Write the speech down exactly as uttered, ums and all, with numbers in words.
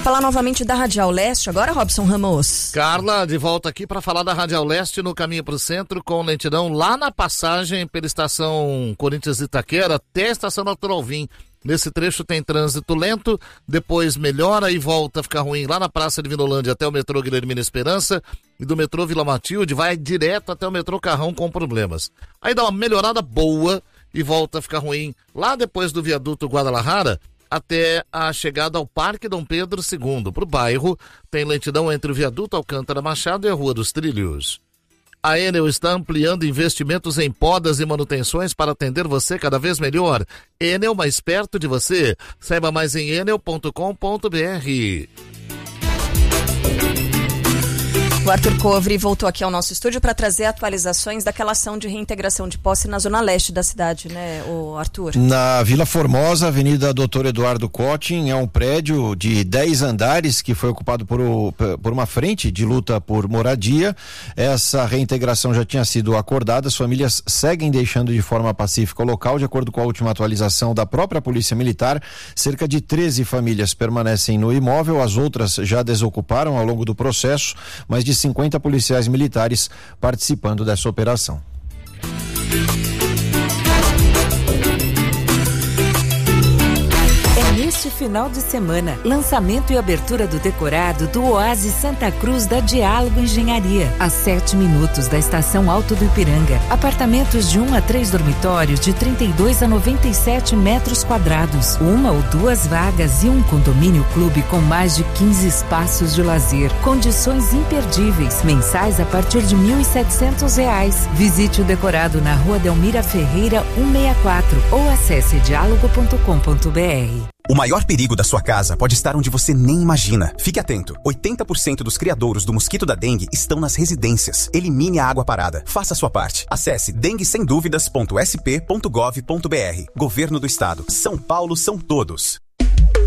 Falar novamente da Radial Leste, agora, Robson Ramos. Carla, de volta aqui para falar da Radial Leste no caminho para o centro, com lentidão lá na passagem pela estação Corinthians Itaquera até a estação Natural Vim. Nesse trecho tem trânsito lento, depois melhora e volta a ficar ruim lá na Praça de Vinolândia até o metrô Guilhermina Esperança, e do metrô Vila Matilde vai direto até o metrô Carrão com problemas. Aí dá uma melhorada boa e volta a ficar ruim lá depois do viaduto Guadalajara até a chegada ao Parque Dom Pedro segundo. Para o bairro, tem lentidão entre o viaduto Alcântara Machado e a Rua dos Trilhos. A Enel está ampliando investimentos em podas e manutenções para atender você cada vez melhor. Enel, mais perto de você. Saiba mais em enel ponto com ponto b r. O Arthur Covre voltou aqui ao nosso estúdio para trazer atualizações daquela ação de reintegração de posse na zona leste da cidade, né, o Arthur? Na Vila Formosa, Avenida doutor Eduardo Cottin, é um prédio de dez andares que foi ocupado por, o, por uma frente de luta por moradia. Essa reintegração já tinha sido acordada, as famílias seguem deixando de forma pacífica o local. De acordo com a última atualização da própria Polícia Militar, cerca de treze famílias permanecem no imóvel, as outras já desocuparam ao longo do processo, mas de cinquenta policiais militares participando dessa operação. Neste final de semana, lançamento e abertura do decorado do Oásis Santa Cruz da Diálogo Engenharia, a sete minutos da estação Alto do Ipiranga. Apartamentos de um a três dormitórios de trinta e dois a noventa e sete metros quadrados, uma ou duas vagas e um condomínio clube com mais de quinze espaços de lazer. Condições imperdíveis, mensais a partir de mil e setecentos reais. Visite o decorado na Rua Delmira Ferreira cento e sessenta e quatro ou acesse diálogo ponto com ponto b r. O maior perigo da sua casa pode estar onde você nem imagina. Fique atento. oitenta por cento dos criadouros do mosquito da dengue estão nas residências. Elimine a água parada. Faça a sua parte. Acesse dengue sem dúvidas ponto s p ponto gov ponto b r. Governo do Estado. São Paulo são todos.